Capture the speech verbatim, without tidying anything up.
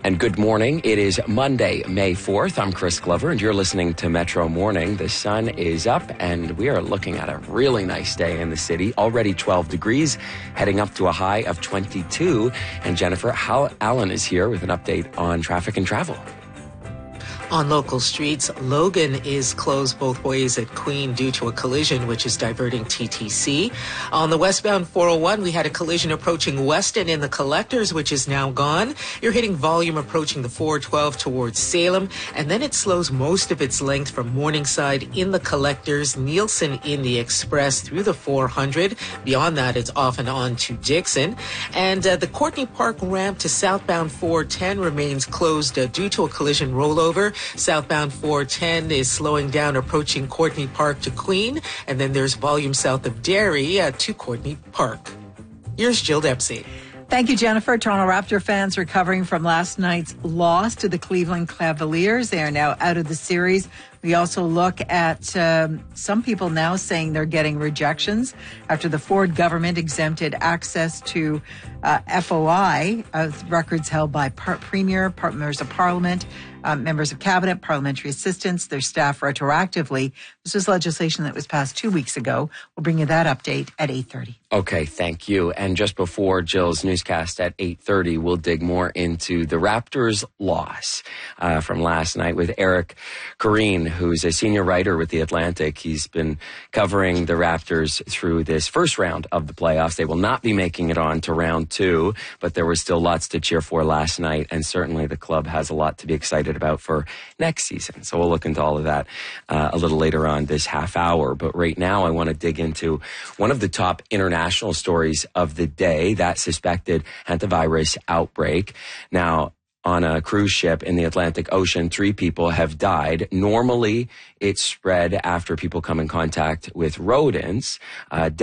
And good morning. It is Monday, May fourth. I'm Chris Glover, and you're listening to Metro Morning. The sun is up, and we are looking at a really nice day in the city. Already twelve degrees, heading up to a high of twenty-two. And Jennifer Hal- Allen is here with an update on traffic and travel. On local streets, Logan is closed both ways at Queen due to a collision, which is diverting T T C. On the westbound four oh one, we had a collision approaching Weston in the Collectors, which is now gone. You're hitting volume approaching the four twelve towards Salem, and then it slows most of its length from Morningside in the Collectors, Nielsen in the Express through the four hundred. Beyond that, it's off and on to Dixon. And uh, the Courtney Park ramp to southbound four ten remains closed uh, due to a collision rollover. Southbound four ten is slowing down approaching Courtney Park to Queen, and then there's volume south of Derry uh, to Courtney Park. Here's Jill Dempsey. Thank you, Jennifer. Toronto Raptor fans recovering from last night's loss to the Cleveland Cavaliers. They are now out of the series. We also look at um, some people now saying they're getting rejections after the Ford government exempted access to uh, F O I, uh, records held by par- Premier, par- members of Parliament, uh, members of Cabinet, parliamentary assistants, their staff retroactively. This was legislation that was passed two weeks ago. We'll bring you that update at eight thirty. Okay, thank you. And just before Jill's newscast at eight thirty, we'll dig more into the Raptors' loss uh, from last night with Eric Corrine, who's a senior writer with The Atlantic. He's been covering the Raptors through this first round of the playoffs. They will not be making it on to round two, but there was still lots to cheer for last night, and certainly the club has a lot to be excited about for next season. So we'll look into all of that uh, a little later on this half hour. But right now I want to dig into one of the top international stories of the day, that suspected hantavirus outbreak. Now, on a cruise ship in the Atlantic Ocean, three people have died. Normally, it's spread after people come in contact with rodents. Uh,